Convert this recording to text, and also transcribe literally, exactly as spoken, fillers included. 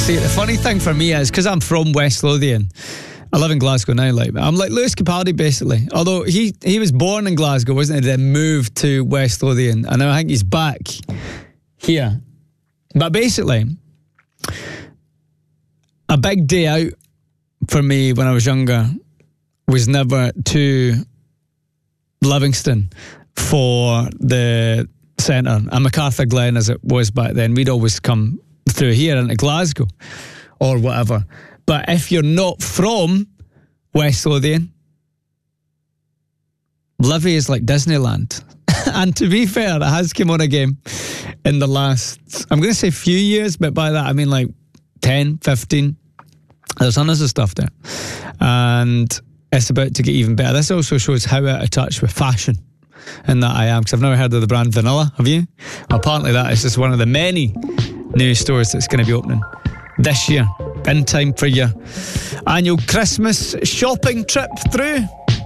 See, the funny thing for me is, because I'm from West Lothian, I live in Glasgow now, like, I'm like Lewis Capaldi, basically. Although he, he was born in Glasgow, wasn't he? Then moved to West Lothian. And I think he's back here. But basically, a big day out for me when I was younger was never to Livingston for the centre, and MacArthur Glen as it was back then. We'd always come through here into Glasgow or whatever. But if you're not from West Lothian, Livy is like Disneyland. And to be fair, it has come on a game in the last, I'm going to say few years, but by that I mean like ten, fifteen. There's hundreds of stuff there. And it's about to get even better. This also shows how out of touch with fashion and that I am, because I've never heard of the brand Vanilla. Have you? Apparently that is just one of the many new stores that's going to be opening this year, in time for your annual Christmas shopping trip through